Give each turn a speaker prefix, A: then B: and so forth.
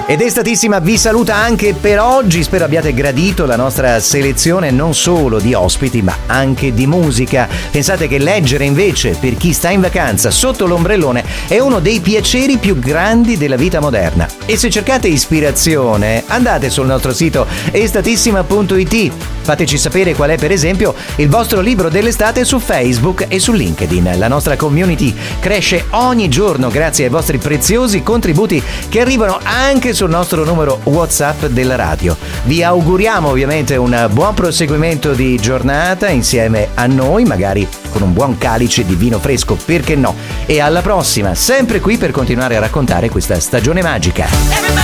A: Ed Estatissima vi saluta anche per oggi, spero abbiate gradito la nostra selezione non solo di ospiti ma anche di musica. Pensate che leggere invece per chi sta in vacanza sotto l'ombrellone è uno dei piaceri più grandi della vita moderna. E se cercate ispirazione andate sul nostro sito estatissima.it, fateci sapere qual è per esempio il vostro libro dell'estate su Facebook e su LinkedIn. La nostra community cresce ogni giorno grazie ai vostri preziosi contributi che arrivano anche sul nostro numero WhatsApp della radio. Vi auguriamo ovviamente un buon proseguimento di giornata insieme a noi, magari con un buon calice di vino fresco, perché no? E alla prossima, sempre qui per continuare a raccontare questa stagione magica.